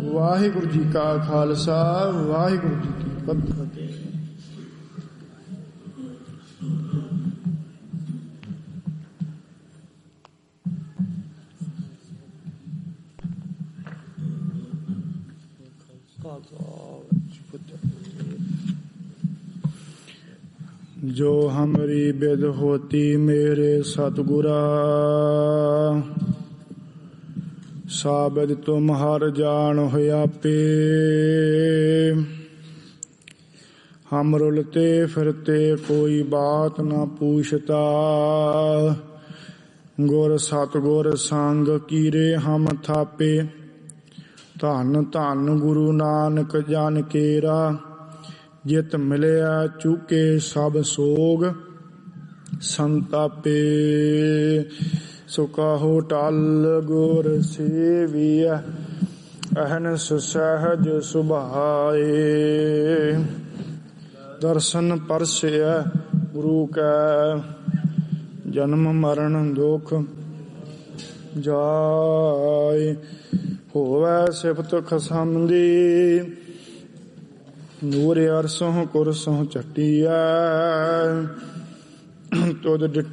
ਵਾਹਿਗੁਰੂ ਜੀ ਕਾ ਖਾਲਸਾ, ਵਾਹਿਗੁਰੂ ਜੀ ਕੀ ਫਤਿਹ। जो हमरी बिद होती मेरे सतगुरा, साबिद तुम हर जान होया पे। हम रुलते फिरते कोई बात न पूछता, गुर सतगुर संग कीरे हम थापे। धन धन गुरु नानक जन केरा, जित मिलिया चूके सब सोग संतापे। सो कहो टल गुर सेविया, अहनस सहज सुभाए। दर्शन परसिया गुरु कै, जन्म मरण दुख जाए। होवै सिफत खसम दी, ਨੂਰ ਅਰਸੋਂ ਕੁਰਸੋਂ ਚੱਟੀਐ। ਤੁਧ